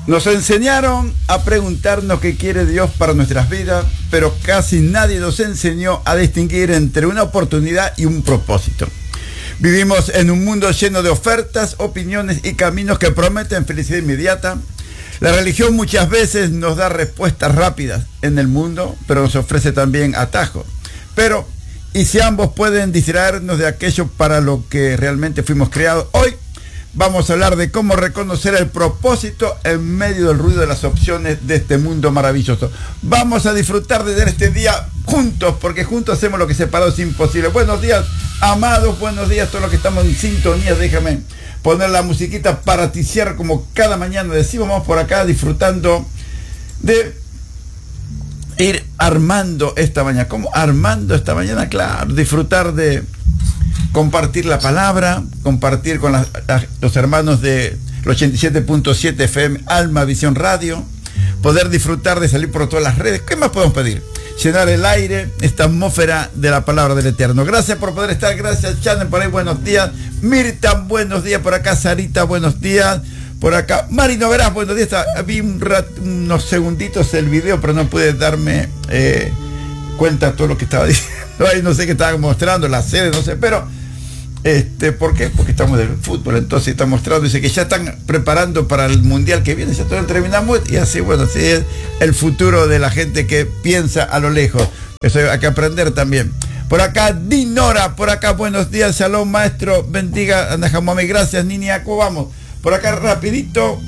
Nos enseñaron a preguntarnos qué quiere Dios para nuestras vidas, pero casi nadie nos enseñó a distinguir entre una oportunidad y un propósito. Vivimos en un mundo lleno de ofertas, opiniones y caminos que prometen felicidad inmediata. La religión muchas veces nos da respuestas rápidas en el mundo, pero nos ofrece también atajos. Pero, ¿y si ambos pueden distraernos de aquello para lo que realmente fuimos creados? Hoy vamos a hablar de cómo reconocer el propósito en medio del ruido de las opciones de este mundo maravilloso. Vamos a disfrutar de este día juntos, porque juntos hacemos lo que separados es imposible. Buenos días, amados, buenos días a todos los que estamos en sintonía. Déjame poner la musiquita para ticiar como cada mañana decimos. Vamos por acá disfrutando de ir armando esta mañana. ¿Cómo armando esta mañana? Claro, disfrutar de compartir la palabra, compartir con los hermanos de 87.7 FM, Alma Visión Radio, poder disfrutar de salir por todas las redes. ¿Qué más podemos pedir? Llenar el aire, esta atmósfera de la palabra del Eterno. Gracias por poder estar, gracias Chanel por ahí, buenos días. Mirta, buenos días por acá. Sarita, buenos días. Por acá, Marino Verás, buenos días. Vi unos segunditos el video, pero no pude darme cuenta de todo lo que estaba diciendo. Ahí no sé qué estaba mostrando, la sede, no sé, pero ¿por qué? Porque estamos del fútbol, entonces está mostrando, dice que ya están preparando para el mundial que viene, ya todo terminamos, y así, bueno, así es el futuro de la gente que piensa a lo lejos. Eso hay que aprender también. Por acá, Dinora, por acá, buenos días, shalom, maestro, bendiga, Anajamame, gracias, Niña, ¿cómo vamos? Por acá, rapidito,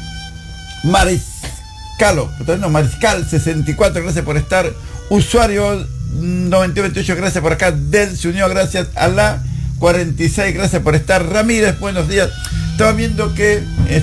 Mariscal 64, gracias por estar. Usuario 9028, gracias por acá. Del se unió, gracias a la 46, gracias por estar. Ramírez, buenos días. Estaba viendo que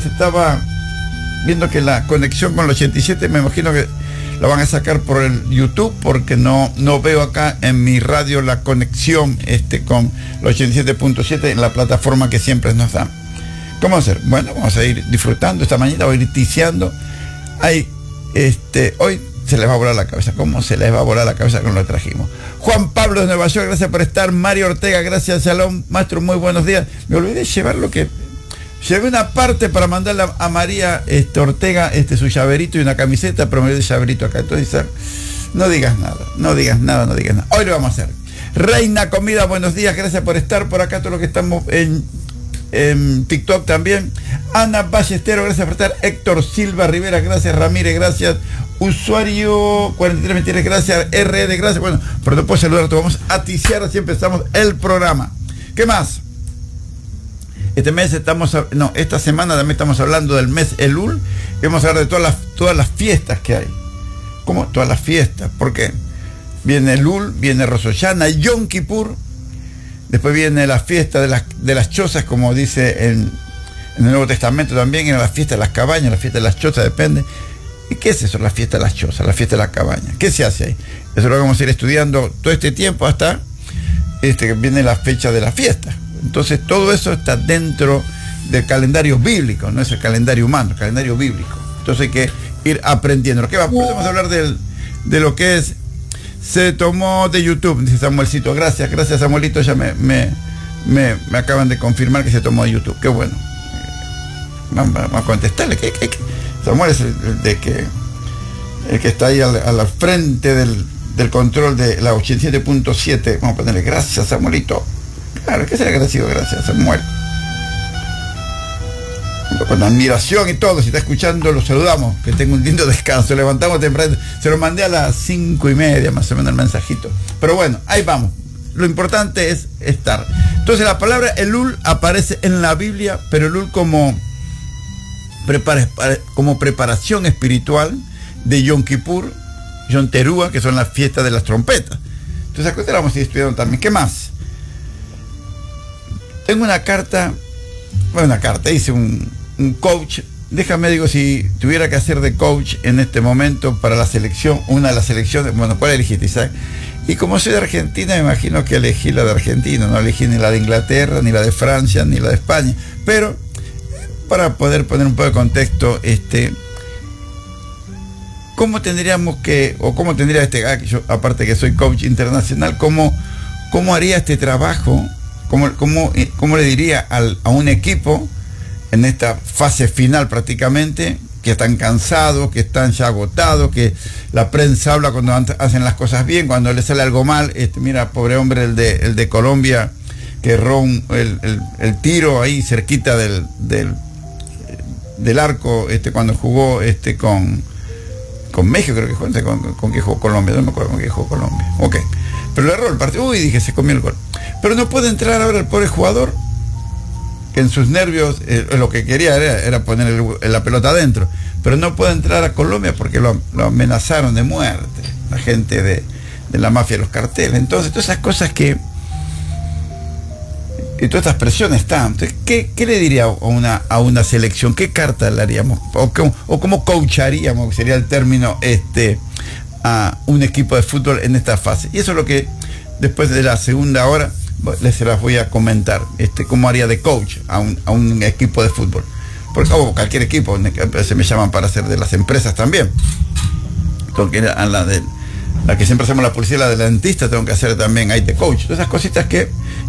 la conexión con el 87, me imagino que la van a sacar por el YouTube, porque no veo acá en mi radio la conexión con el 87.7 en la plataforma que siempre nos dan. ¿Cómo hacer? Bueno, vamos a ir disfrutando esta mañana, voy a ir ticiando. Hoy se les va a volar la cabeza. ¿Cómo se les va a volar la cabeza con lo que trajimos? Juan Pablo de Nueva York, gracias por estar. Mario Ortega, gracias, shalom, maestro, muy buenos días. Me olvidé llevar llevé una parte para mandarle a María Ortega su llaverito y una camiseta, pero me olvidé el llaverito acá. Entonces, no digas nada. Hoy lo vamos a hacer. Reina Comida, buenos días, gracias por estar por acá, todos los que estamos en TikTok también. Ana Ballestero, gracias por estar. Héctor Silva Rivera, gracias. Ramírez, gracias. Usuario 4323, gracias. RD, gracias. Bueno, pero no puedo saludar a todos. Vamos a ticiar, así empezamos el programa. ¿Qué más? Esta semana también estamos hablando del mes Elul. Vamos a hablar de todas las fiestas que hay. ¿Cómo? Todas las fiestas. ¿Por qué? Viene Elul, viene Rosh Hashanah, Yom Kippur. Después viene la fiesta de las chozas, como dice en el Nuevo Testamento también, en la fiesta de las cabañas, la fiesta de las chozas, depende. ¿Y qué es eso, la fiesta de las chozas, la fiesta de las cabañas? ¿Qué se hace ahí? Eso lo vamos a ir estudiando todo este tiempo hasta que viene la fecha de la fiesta. Entonces todo eso está dentro del calendario bíblico, no es el calendario humano, el calendario bíblico. Entonces hay que ir aprendiendo. ¿Qué va? Podemos hablar de lo que es. Se tomó de YouTube, dice Samuelcito. Gracias Samuelito, ya me acaban de confirmar que se tomó de YouTube. Qué bueno. Vamos a contestarle. Samuel es el que está ahí al frente del control de la 87.7. Vamos a ponerle gracias, Samuelito. Claro, que será agradecido, gracias, Samuel. Con admiración y todo, si está escuchando, lo saludamos, que tenga un lindo descanso. Levantamos temprano, se lo mandé a las 5:30 más o menos el mensajito, pero bueno, ahí vamos. Lo importante es estar. Entonces la palabra Elul aparece en la Biblia, pero Elul como preparación espiritual de Yom Kippur, Yom Teruah, que son las fiestas de las trompetas. Entonces acá la vamos a ir estudiando también. ¿Qué más? Tengo una carta, hice un coach. Déjame, digo, si tuviera que hacer de coach en este momento para la selección, una de las selecciones, bueno, ¿cuál elegiste, Isaac? Y como soy de Argentina, me imagino que elegí la de Argentina, no elegí ni la de Inglaterra, ni la de Francia, ni la de España, pero para poder poner un poco de contexto, ¿cómo tendría yo, aparte que soy coach internacional, cómo haría este trabajo? ¿Cómo le diría a un equipo en esta fase final prácticamente que están cansados, que están ya agotados, que la prensa habla cuando hacen las cosas bien, cuando le sale algo mal. Mira, pobre hombre, el de Colombia, que erró el tiro ahí cerquita del arco, cuando jugó con México, creo que jugó, con qué jugó Colombia, no me acuerdo con qué jugó Colombia. Ok, pero le erró el partido, dije, se comió el gol. Pero no puede entrar ahora el pobre jugador, que en sus nervios lo que quería era poner la pelota adentro, pero no puede entrar a Colombia porque lo amenazaron de muerte, la gente de la mafia de los carteles. Entonces, todas esas cosas y todas estas presiones están. Entonces, ¿qué le diría a una selección? ¿Qué carta le haríamos? ¿O cómo coacharíamos, que sería el término, a un equipo de fútbol en esta fase? Y eso es lo que después de la segunda hora se las voy a comentar, cómo haría de coach a un equipo de fútbol. Porque cualquier equipo, se me llaman para hacer de las empresas también. Porque la que siempre hacemos la publicidad, la del dentista, tengo que hacer también ahí de coach. Todas esas cositas que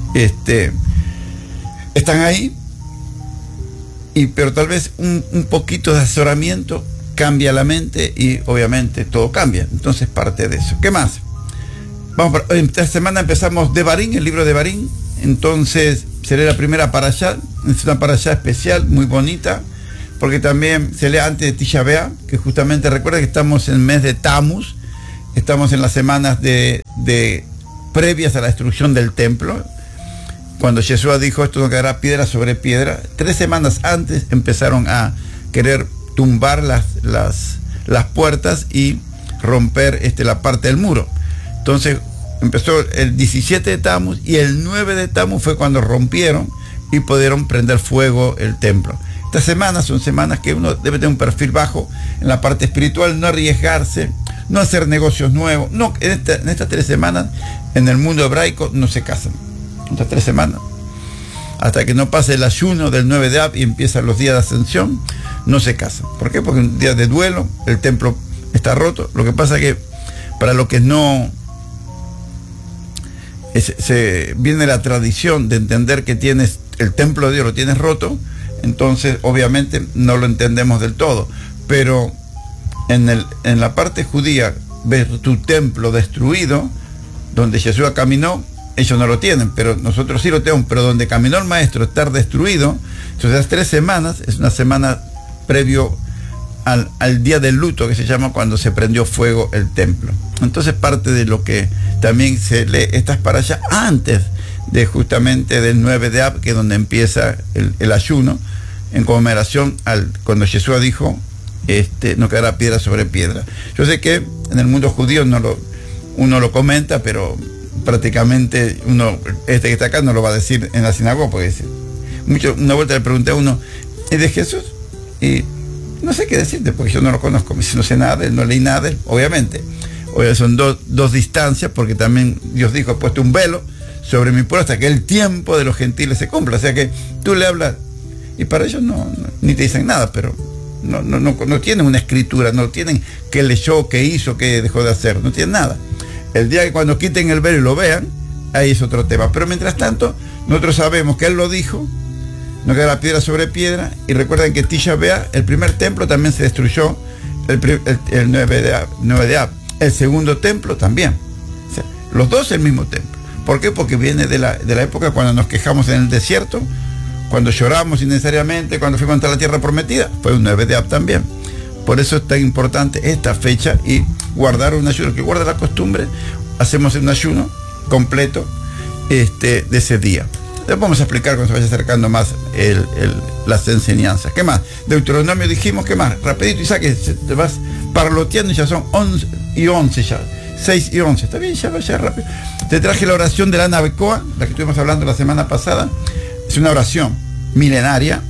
están ahí, pero tal vez un poquito de asesoramiento cambia la mente y obviamente todo cambia. Entonces, parte de eso. ¿Qué más? Esta semana empezamos Devarim, el libro de Devarim. Entonces será la primera parashá. Es una parashá especial, muy bonita, porque también se lee antes de Tisha B'Av, que justamente recuerda que estamos en el mes de Tammuz, estamos en las semanas de previas a la destrucción del templo, cuando Yeshua dijo esto no quedará piedra sobre piedra. 3 semanas antes empezaron a querer tumbar las puertas y romper la parte del muro. Entonces empezó el 17 de Tammuz y el 9 de Tammuz fue cuando rompieron y pudieron prender fuego el templo. Estas semanas son semanas que uno debe tener un perfil bajo en la parte espiritual, no arriesgarse, no hacer negocios nuevos. No, en estas 3 semanas en el mundo hebraico no se casan. Estas 3 semanas, hasta que no pase el ayuno del 9 de Av y empiezan los días de ascensión, no se casan. ¿Por qué? Porque un día de duelo, el templo está roto. Lo que pasa es que para lo que no se viene la tradición de entender que tienes el templo de Dios, lo tienes roto, entonces obviamente no lo entendemos del todo, pero en la parte judía, ver tu templo destruido, donde Jesús caminó, ellos no lo tienen, pero nosotros sí lo tenemos, pero donde caminó el maestro, estar destruido. Entonces las 3 semanas, es una semana previo al día del luto, que se llama cuando se prendió fuego el templo. Entonces parte de lo que también se lee estas parashá antes de justamente del 9 de Av, que es donde empieza el ayuno, en conmemoración cuando Jesús dijo, no quedará piedra sobre piedra. Yo sé que en el mundo judío uno lo comenta, pero prácticamente que está acá no lo va a decir en la sinagoga, porque una vuelta le pregunté a uno, ¿es de Jesús? Y no sé qué decirte, porque yo no lo conozco, no sé nada de él, no leí nada de él, obviamente. Son dos distancias, porque también Dios dijo, he puesto un velo sobre mi pueblo hasta que el tiempo de los gentiles se cumpla. O sea que tú le hablas, y para ellos ni te dicen nada, pero no tienen una escritura, no tienen qué leyó, qué hizo, qué dejó de hacer, no tienen nada. El día que cuando quiten el velo y lo vean, ahí es otro tema. Pero mientras tanto, nosotros sabemos que Él lo dijo, no quedará piedra sobre piedra. Y recuerden que Tisha B'Av, el primer templo también se destruyó el 9 de Av. El segundo templo también. O sea, los dos el mismo templo. ¿Por qué? Porque viene de la época cuando nos quejamos en el desierto, cuando lloramos innecesariamente, cuando fuimos a la tierra prometida. Fue un 9 de Av también. Por eso es tan importante esta fecha y guardar un ayuno. Que guarda la costumbre, hacemos un ayuno completo de ese día. Les vamos a explicar cuando se vaya acercando más las enseñanzas. ¿Qué más? Deuteronomio dijimos, ¿qué más? Rapidito, Isaac, te vas parloteando y ya son 11 y 11 ya. 6 y 11. Está bien, ya vaya rápido. Te traje la oración de la Nabecoa, la que estuvimos hablando la semana pasada. Es una oración milenaria.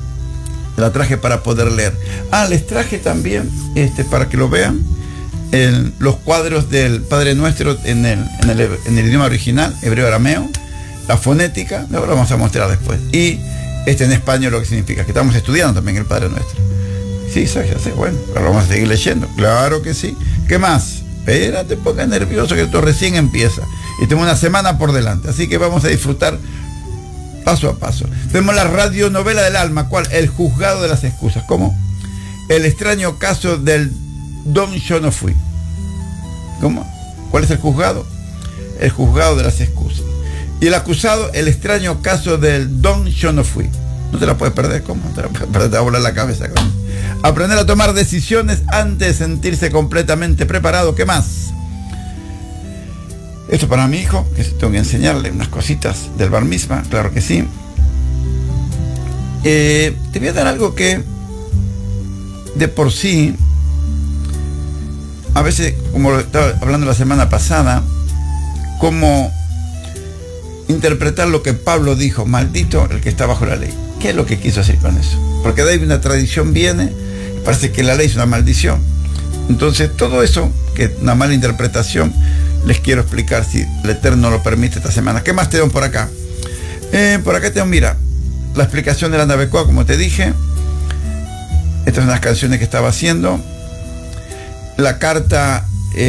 La traje para poder leer. Les traje también, para que lo vean, los cuadros del Padre Nuestro en el idioma original, hebreo-arameo, la fonética, lo vamos a mostrar después. Y en español lo que significa, que estamos estudiando también el Padre Nuestro. Sí, ya sé, bueno, pero lo vamos a seguir leyendo. Claro que sí. ¿Qué más? Espérate, ponga nervioso que esto recién empieza. Y tengo una semana por delante, así que vamos a disfrutar paso a paso. Vemos la radionovela del alma. ¿Cuál? El juzgado de las excusas. ¿Cómo? el extraño caso del don yo no fui. ¿Cómo? ¿Cuál es el juzgado? El juzgado de las excusas. Y el acusado, el extraño caso del don yo no fui. No te la puedes perder, ¿cómo? No te la puedes perder, te va a volar la cabeza. ¿Cómo? Aprender a tomar decisiones antes de sentirse completamente preparado. ¿Qué más? Esto para mi hijo, que tengo que enseñarle unas cositas del bar mitzvah, claro que sí. Te voy a dar algo que de por sí, a veces, como lo estaba hablando la semana pasada, cómo interpretar lo que Pablo dijo, maldito el que está bajo la ley. ¿Qué es lo que quiso hacer con eso? Porque de ahí una tradición viene, parece que la ley es una maldición. Entonces todo eso, que es una mala interpretación, les quiero explicar si el Eterno lo permite esta semana. ¿Qué más te doy por acá? Por acá tengo, mira, la explicación de la Nabecoa, como te dije. Estas son las canciones que estaba haciendo. La carta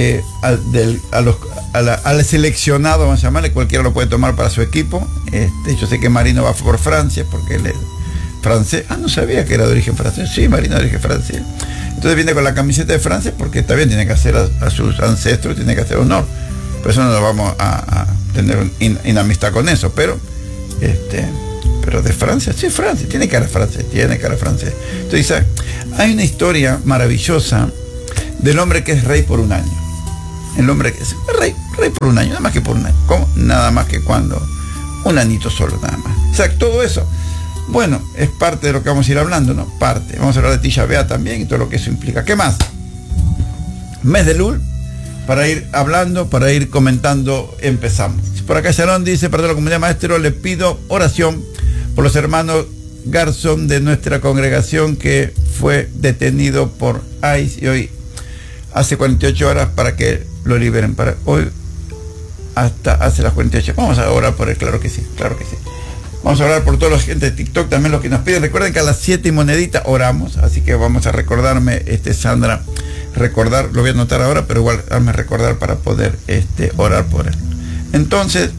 al seleccionado, vamos a llamarle, cualquiera lo puede tomar para su equipo. Yo sé que Marino va por Francia, porque él es francés. No sabía que era de origen francés. Sí, Marino de origen francés. Entonces viene con la camiseta de Francia, porque está bien, tiene que hacer a sus ancestros, tiene que hacer honor. Por eso no nos vamos a tener inamistad con eso, pero de Francia, sí, Francia, tiene cara francés. Entonces, hay una historia maravillosa del hombre que es rey por un año. El hombre que es rey por un año, nada más que por un año. ¿Cómo? Nada más que cuando un añito solo, nada más. O sea, todo eso, bueno, es parte de lo que vamos a ir hablando, ¿no? Parte. Vamos a hablar de Tisha B'Av también y todo lo que eso implica. ¿Qué más? Mes de Elul, para ir hablando, para ir comentando, empezamos. Por acá Sharon dice, para la comunidad maestro, le pido oración por los hermanos Garzón de nuestra congregación que fue detenido por ICE y hoy hace 48 horas para que lo liberen. Para hoy hasta hace las 48. Vamos a orar por él, claro que sí. Vamos a orar por toda la gente de TikTok, también los que nos piden. Recuerden que a las 7 y monedita oramos, así que vamos a recordarme, Sandra, recordar, lo voy a anotar ahora, pero igual hazme recordar para poder orar por él. Entonces,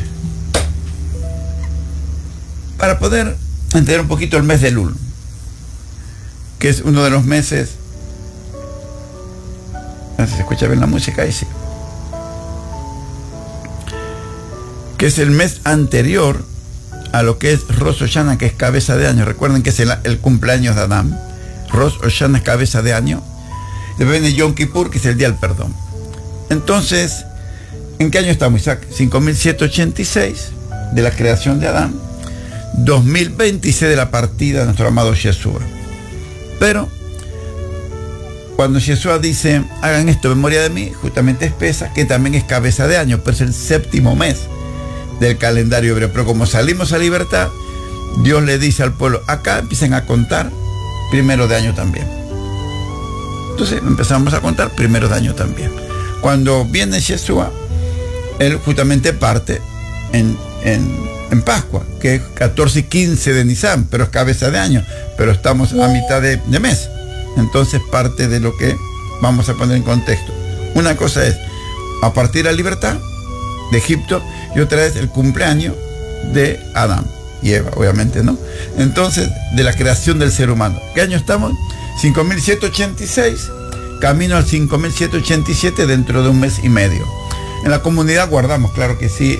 para poder entender un poquito el mes de Elul, que es uno de los meses, no sé si se escucha bien la música, ahí sí, que es el mes anterior a lo que es Rosh Hashanah, que es cabeza de año. Recuerden que es el cumpleaños de Adán. Rosh Hashanah es cabeza de año. Después viene Yom Kippur, que es el día del perdón. Entonces, ¿en qué año estamos, Isaac? 5786 de la creación de Adán, 2026 de la partida de nuestro amado Yeshua. Pero cuando Yeshua dice, hagan esto en memoria de mí, justamente es Pesaj, que también es cabeza de año, pero es el séptimo mes del calendario hebreo. Pero como salimos a libertad, Dios le dice al pueblo, acá empiecen a contar primero de año también. Entonces empezamos a contar primero de año también. Cuando viene Yeshua, él justamente parte en Pascua, que es 14 y 15 de Nisan, pero es cabeza de año, pero estamos a mitad de mes. Entonces parte de lo que vamos a poner en contexto. Una cosa es a partir de la libertad de Egipto y otra es el cumpleaños de Adán y Eva, obviamente, ¿no? Entonces, de la creación del ser humano. ¿Qué año estamos? 5786, camino al 5787 dentro de un mes y medio. En la comunidad guardamos, claro que sí,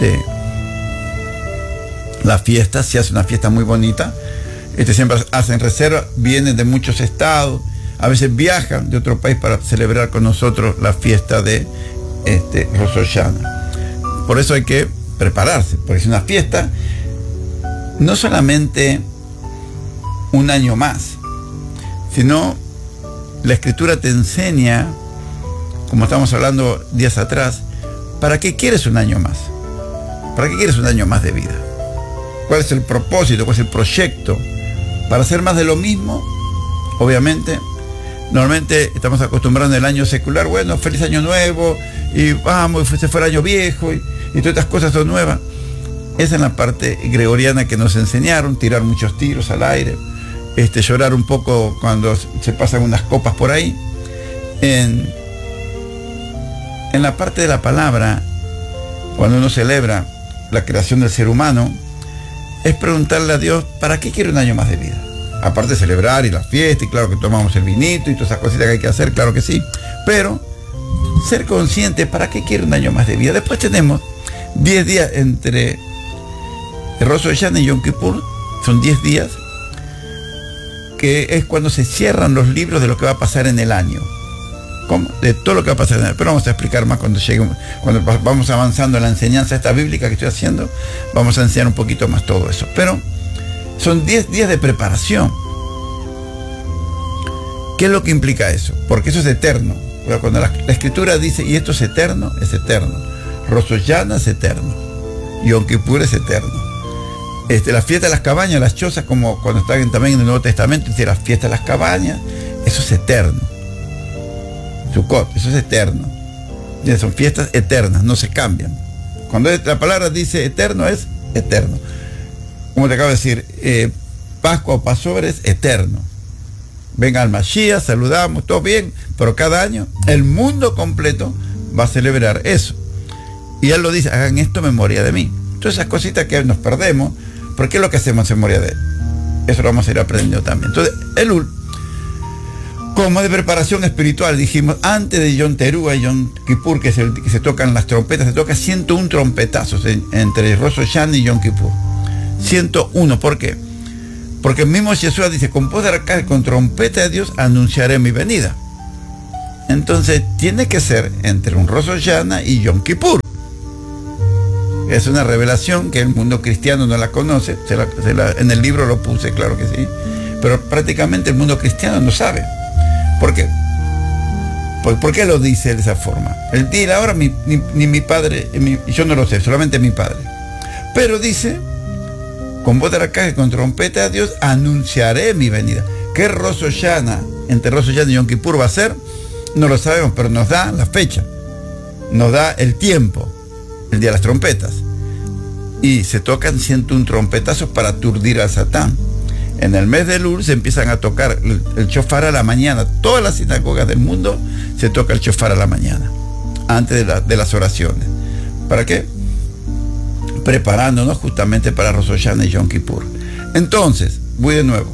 la fiesta, se hace una fiesta muy bonita. Siempre hacen reserva, vienen de muchos estados, a veces viajan de otro país para celebrar con nosotros la fiesta de Rosh Hashanah. Por eso hay que prepararse, porque es una fiesta no solamente un año más, sino la Escritura te enseña, como estamos hablando días atrás, ¿para qué quieres un año más? ¿Para qué quieres un año más de vida? ¿Cuál es el propósito? ¿Cuál es el proyecto? ¿Para hacer más de lo mismo? Obviamente, normalmente estamos acostumbrados en el año secular, bueno, feliz año nuevo, y vamos, se fue el año viejo, y todas estas cosas son nuevas. Esa es la parte gregoriana que nos enseñaron, tirar muchos tiros al aire, llorar un poco cuando se pasan unas copas por ahí. En la parte de la palabra, cuando uno celebra la creación del ser humano, es preguntarle a Dios, ¿para qué quiere un año más de vida? Aparte de celebrar y la fiesta, y claro que tomamos el vinito y todas esas cositas que hay que hacer, claro que sí. Pero ser consciente, ¿para qué quiere un año más de vida? Después tenemos 10 días entre Rosh Hashanah y Yom Kippur, son 10 días, que es cuando se cierran los libros de lo que va a pasar en el año. ¿Cómo? De todo lo que va a pasar en el año. Pero vamos a explicar más cuando lleguemos, cuando vamos avanzando en la enseñanza esta bíblica que estoy haciendo, vamos a enseñar un poquito más todo eso. Pero son 10 días de preparación. ¿Qué es lo que implica eso? Porque eso es eterno. Cuando la escritura dice, y esto es eterno, es eterno. Rosh Hashanah es eterno. Yom Kippur es eterno. La fiesta de las cabañas, las chozas, como cuando están también en el Nuevo Testamento, dice la fiesta de las cabañas, eso es eterno. Sukkot, eso es eterno. Son fiestas eternas, no se cambian. Cuando la palabra dice eterno, es eterno. Como te acabo de decir, Pascua o Passover es eterno. Venga al Mashiach, saludamos, todo bien, pero cada año el mundo completo va a celebrar eso. Y él lo dice, hagan esto en memoria de mí. Todas esas cositas que nos perdemos, ¿por qué es lo que hacemos en memoria de él? Eso lo vamos a ir aprendiendo también. Entonces, Elul, como de preparación espiritual, dijimos, antes de Yom Teruah y Yom Kippur, que se tocan las trompetas, se toca 101 trompetazos entre Rosh Hashanah y Yom Kippur. 101, ¿por qué? Porque el mismo Yeshua dice, con voz de arcángel, con trompeta de Dios, anunciaré mi venida. Entonces, tiene que ser entre un Rosh Hashanah y Yom Kippur. Es una revelación que el mundo cristiano no la conoce. En el libro lo puse, claro que sí. Pero prácticamente el mundo cristiano no sabe. ¿Por qué? ¿Por qué lo dice de esa forma? El día y la hora ni mi padre, yo no lo sé, solamente mi padre. Pero dice, con voz de arcángel, con trompeta de Dios, anunciaré mi venida. ¿Qué Rosh Hashanah, entre Rosh Hashanah y Yom Kippur va a ser? No lo sabemos, pero nos da la fecha. Nos da el tiempo. El día de las trompetas, y se tocan 101 trompetazos para aturdir a Satán. En el mes de Elul se empiezan a tocar el shofar a la mañana. Todas las sinagogas del mundo se toca el shofar a la mañana, antes de las oraciones. ¿Para qué? Preparándonos justamente para Rosh Hashanah y Yom Kippur. Entonces, voy de nuevo.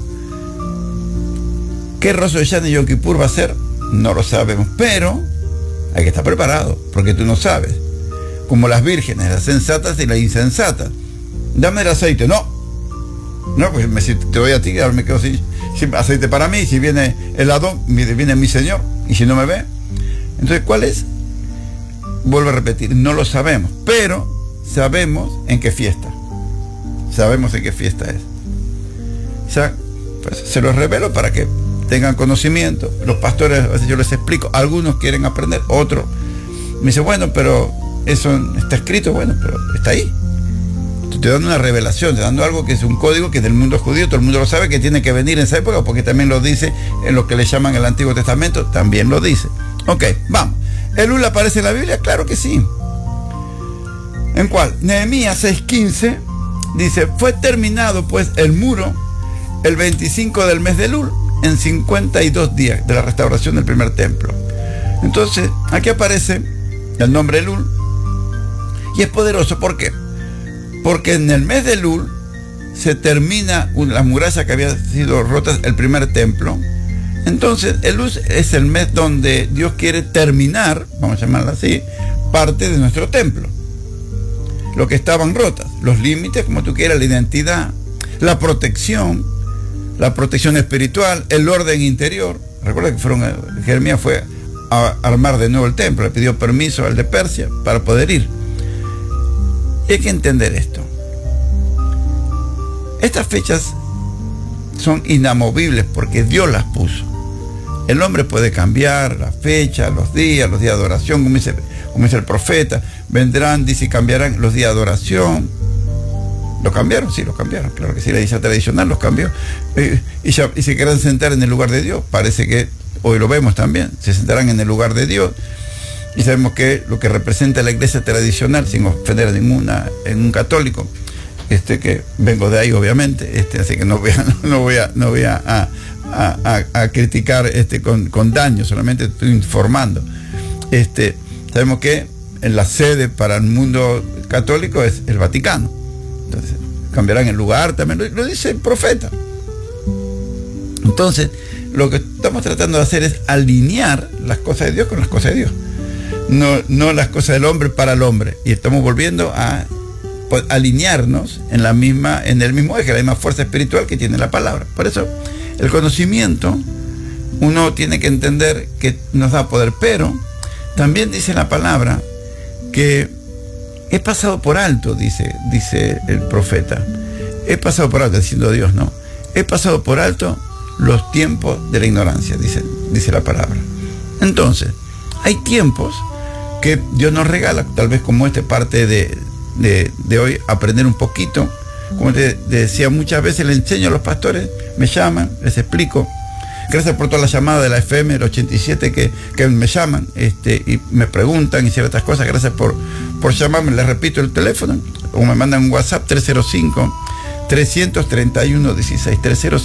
¿Qué Rosh Hashanah y Yom Kippur va a ser? No lo sabemos, pero hay que estar preparado, porque tú no sabes. Como las vírgenes, las sensatas y las insensatas. Dame el aceite. No, pues si te doy a ti, ahora me quedo sin aceite para mí. Si viene el Adón, viene mi Señor. Y si no me ve. Entonces, ¿cuál es? Vuelvo a repetir, no lo sabemos. Pero sabemos en qué fiesta. Sabemos en qué fiesta es. O sea, pues, se los revelo para que tengan conocimiento. Los pastores, a veces yo les explico. Algunos quieren aprender, otros me dicen, bueno, pero eso está escrito, bueno, pero está ahí. Te dando una revelación, te dando algo que es un código que es del mundo judío, todo el mundo lo sabe, que tiene que venir en esa época, porque también lo dice en lo que le llaman el Antiguo Testamento, también lo dice. Ok, vamos. ¿Elul aparece en la Biblia? Claro que sí. ¿En cuál? Nehemías 6:15 dice, fue terminado pues el muro el 25 del mes de Elul, en 52 días de la restauración del primer templo. Entonces, aquí aparece el nombre Elul, y es poderoso. ¿Por qué? Porque en el mes de Elul se termina la muralla que había sido rota, el primer templo. Entonces, Elul es el mes donde Dios quiere terminar, vamos a llamarlo así, parte de nuestro templo. Lo que estaban rotas, los límites, como tú quieras, la identidad, la protección espiritual, el orden interior. Recuerda que Jeremías fue a armar de nuevo el templo, le pidió permiso al de Persia para poder ir. Y hay que entender esto. Estas fechas son inamovibles porque Dios las puso. El hombre puede cambiar la fecha, los días de adoración, como dice el profeta. Vendrán, dice, y cambiarán los días de adoración. ¿Lo cambiaron? Sí, lo cambiaron. Claro que sí, la iglesia tradicional los cambió. Y se querrán sentar en el lugar de Dios. Parece que hoy lo vemos también. Se sentarán en el lugar de Dios. Y sabemos que lo que representa la iglesia tradicional, sin ofender a un católico, que vengo de ahí obviamente, así que no voy a criticar con daño, solamente estoy informando. Sabemos que en la sede para el mundo católico es el Vaticano. Entonces cambiarán el lugar, también lo dice el profeta. Entonces, lo que estamos tratando de hacer es alinear las cosas de Dios con las cosas de Dios. No las cosas del hombre para el hombre. Y estamos volviendo a alinearnos en el mismo eje, la misma fuerza espiritual que tiene la palabra. Por eso, el conocimiento, uno tiene que entender que nos da poder, pero también dice la palabra que he pasado por alto, dice el profeta. He pasado por alto, diciendo Dios, ¿no? He pasado por alto los tiempos de la ignorancia, dice la palabra. Entonces, hay tiempos que Dios nos regala, tal vez como parte de hoy, aprender un poquito. Como te decía, muchas veces le enseño a los pastores, me llaman, les explico. Gracias por todas las llamadas de la FM, el 87, que me llaman y me preguntan y ciertas cosas. Gracias por llamarme. Les repito el teléfono, o me mandan un WhatsApp, 305-331-16,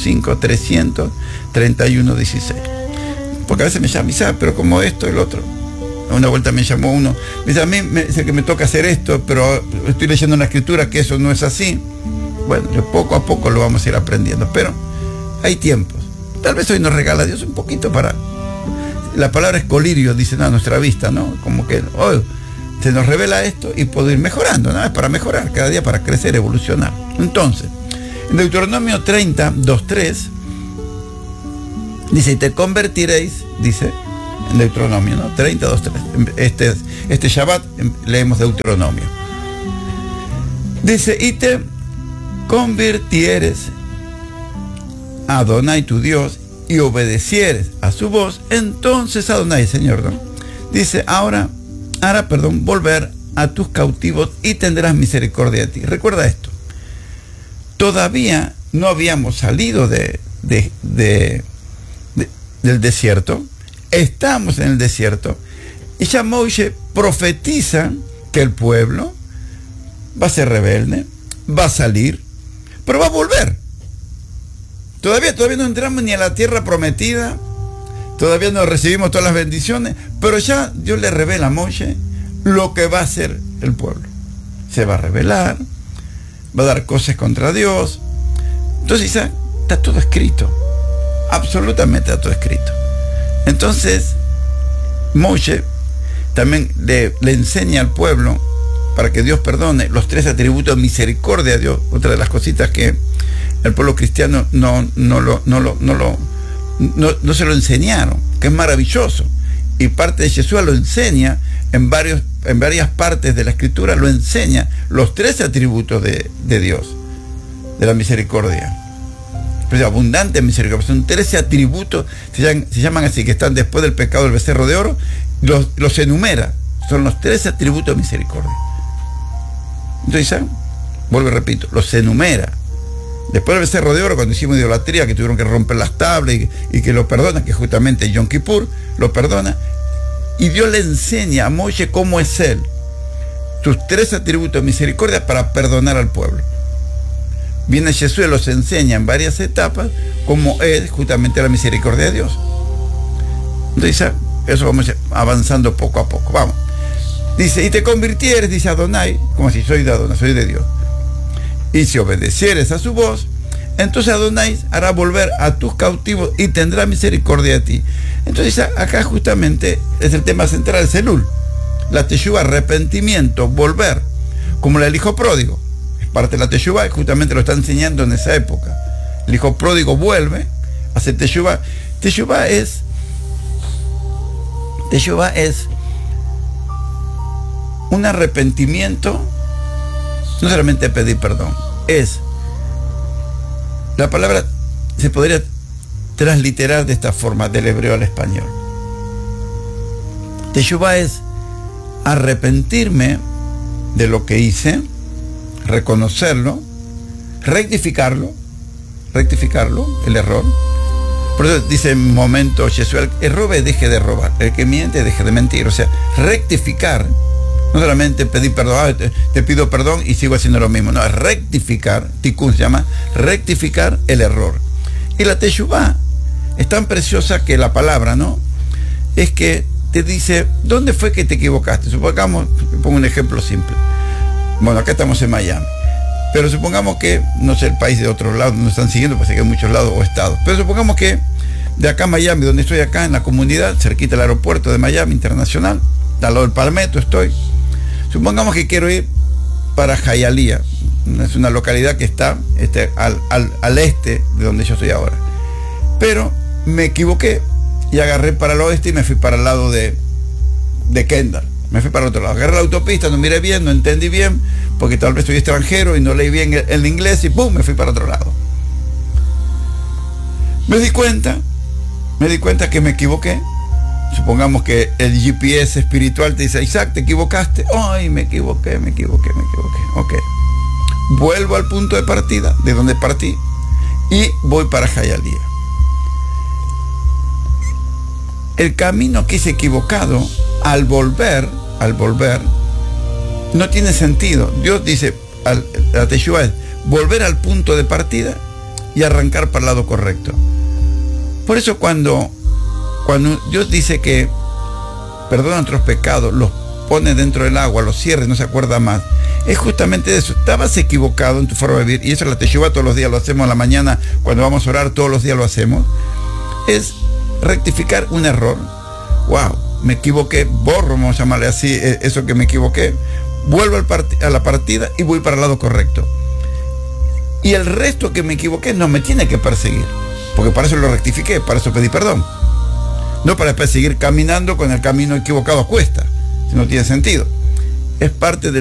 305-331-16. Porque a veces me llaman y saben, pero como esto, el otro. Una vuelta me llamó uno, me dice, a mí me dice que me toca hacer esto, pero estoy leyendo en la escritura que eso no es así. Bueno, poco a poco lo vamos a ir aprendiendo, pero hay tiempos. Tal vez hoy nos regala Dios un poquito para... La palabra es colirio, dicen a nuestra vista, ¿no? Como que hoy se nos revela esto y puedo ir mejorando, ¿no? Es para mejorar, cada día para crecer, evolucionar. Entonces, en Deuteronomio 30, 2-3, dice, y te convertiréis, dice, en Deuteronomio, ¿no? 30, 2-3. Este Shabbat leemos Deuteronomio. Dice, y te convirtieres a Adonai tu Dios y obedecieres a su voz, entonces Adonai, Señor, ¿no? Dice, hará volver a tus cautivos y tendrás misericordia de ti. Recuerda esto. Todavía no habíamos salido del desierto. Estamos en el desierto. Y ya Moisés profetiza que el pueblo va a ser rebelde, va a salir, pero va a volver. Todavía no entramos ni a la tierra prometida, todavía no recibimos todas las bendiciones, pero ya Dios le revela a Moisés lo que va a hacer el pueblo. Se va a rebelar, va a dar cosas contra Dios. Entonces ya está todo escrito, absolutamente está todo escrito. Entonces Moisés también le enseña al pueblo para que Dios perdone los 3 atributos de misericordia a Dios. Otra de las cositas que el pueblo cristiano no se lo enseñaron, que es maravilloso. Y parte de Jesús lo enseña en varias partes de la escritura, lo enseña los 3 atributos de Dios, de la misericordia. Pero abundante misericordia. Son 13 atributos, se llaman así, que están después del pecado del becerro de oro, los enumera. Son los 13 atributos de misericordia. Entonces, vuelvo y repito, los enumera. Después del becerro de oro, cuando hicimos idolatría, que tuvieron que romper las tablas y que lo perdona, que justamente Yom Kippur lo perdona, y Dios le enseña a Moisés cómo es él, sus 3 atributos de misericordia para perdonar al pueblo. Viene Jesús y los enseña en varias etapas cómo es justamente la misericordia de Dios. Entonces, eso vamos avanzando poco a poco. Vamos. Dice, y te convirtieres, dice Adonai, como si soy de Adonai, soy de Dios. Y si obedecieres a su voz, entonces Adonai hará volver a tus cautivos y tendrá misericordia de ti. Entonces acá justamente es el tema central, es Elul. La teshuvá, arrepentimiento, volver, como el hijo pródigo. Es parte de la teshuvá y justamente lo está enseñando en esa época. El hijo pródigo vuelve, hace teshuvá. Teshuvá es un arrepentimiento, no solamente pedir perdón, la palabra se podría transliterar de esta forma, del hebreo al español. Teshuvá es arrepentirme de lo que hice, reconocerlo, rectificarlo, el error. Por eso dice en momento Jesús, el que robe deje de robar, el que miente deje de mentir. O sea, rectificar, no solamente pedir perdón, te pido perdón y sigo haciendo lo mismo. No, es rectificar, tikkun se llama, rectificar el error. Y la teshuvá es tan preciosa que la palabra, ¿no? Es que te dice, ¿dónde fue que te equivocaste? Supongamos, pongo un ejemplo simple. Bueno, acá estamos en Miami. Pero supongamos que, no sé, el país de otro lado nos están siguiendo, pues que hay muchos lados o estados. Pero supongamos que de acá a Miami, donde estoy acá, en la comunidad, cerquita del aeropuerto de Miami Internacional, al lado del Palmetto estoy. Supongamos que quiero ir para Hialeah, es una localidad que está al este de donde yo estoy ahora. Pero me equivoqué y agarré para el oeste y me fui para el lado de Kendall. Me fui para el otro lado. Agarré la autopista, no miré bien, no entendí bien, porque tal vez soy extranjero y no leí bien el inglés y ¡pum! Me fui para otro lado. Me di cuenta que me equivoqué. Supongamos que el GPS espiritual te dice, Isaac, te equivocaste. ¡Ay, me equivoqué! Ok. Vuelvo al punto de partida, de donde partí, y voy para Hialeah. El camino que hice equivocado, al volver, no tiene sentido. Dios dice, la Teshuvah es volver al punto de partida y arrancar para el lado correcto. Por eso cuando Dios dice que perdona nuestros pecados, los pone dentro del agua, los cierra y no se acuerda más, es justamente eso. Estabas equivocado en tu forma de vivir, y eso es la Teshuvah, todos los días lo hacemos, a la mañana cuando vamos a orar, todos los días lo hacemos, es rectificar un error. Wow, me equivoqué, borro, vamos a llamarle así, eso que me equivoqué, vuelvo a la partida y voy para el lado correcto. Y el resto que me equivoqué no me tiene que perseguir, porque para eso lo rectifiqué, para eso pedí perdón. No para después seguir caminando con el camino equivocado a cuesta, si no tiene sentido. Es parte de